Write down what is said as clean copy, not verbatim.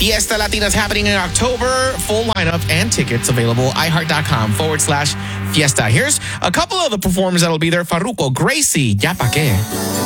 Fiesta Latina is happening in October. Full lineup and tickets available. iHeart.com/fiesta. Here's a couple of the performers that'll be there. Farruko, Gracie, Ya Pa' Que.